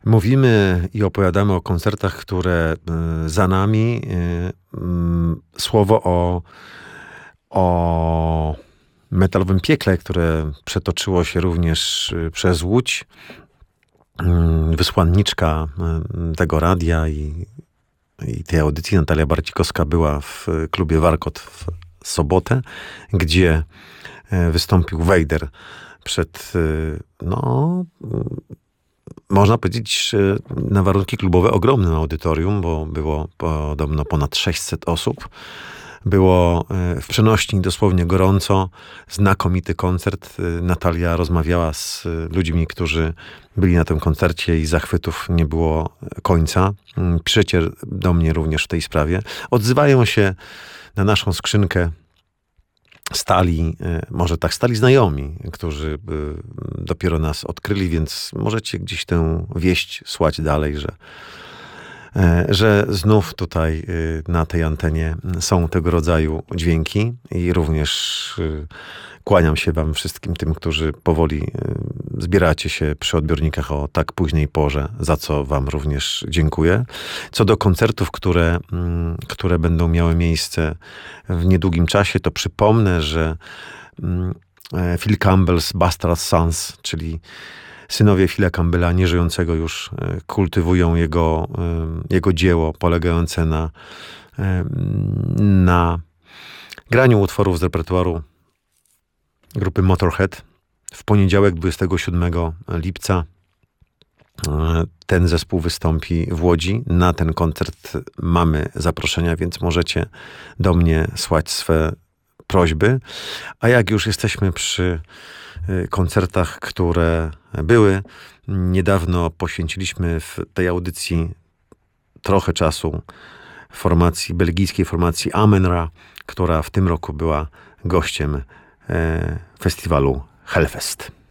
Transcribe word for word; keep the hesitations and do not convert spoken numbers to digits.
Mówimy i opowiadamy o koncertach, które y, za nami. Y, mm, Słowo o, o metalowym piekle, które przetoczyło się również y, przez Łódź. Y, Wysłanniczka y, tego radia i, i tej audycji, Natalia Barcikowska, była w klubie Warkot w sobotę, gdzie y, wystąpił Wejder przed, y, no... można powiedzieć, że na warunki klubowe ogromnym audytorium, bo było podobno ponad sześćset osób. Było w przenośni dosłownie gorąco, znakomity koncert. Natalia rozmawiała z ludźmi, którzy byli na tym koncercie i zachwytów nie było końca. Piszecie do mnie również w tej sprawie. Odzywają się na naszą skrzynkę stali, może tak, stali znajomi, którzy dopiero nas odkryli, więc możecie gdzieś tę wieść słać dalej, że, że znów tutaj na tej antenie są tego rodzaju dźwięki i również kłaniam się wam wszystkim tym, którzy powoli zbieracie się przy odbiornikach o tak późnej porze, za co wam również dziękuję. Co do koncertów, które, które będą miały miejsce w niedługim czasie, to przypomnę, że Phil Campbell's Bastard Sons, czyli synowie Phila Campbella, nieżyjącego już, kultywują jego, jego dzieło polegające na, na graniu utworów z repertuaru grupy Motorhead. W poniedziałek, dwudziestego siódmego lipca, ten zespół wystąpi w Łodzi. Na ten koncert mamy zaproszenia, więc możecie do mnie słać swe prośby. A jak już jesteśmy przy koncertach, które były, niedawno poświęciliśmy w tej audycji trochę czasu formacji, belgijskiej formacji Amenra, która w tym roku była gościem festiwalu Hellfest.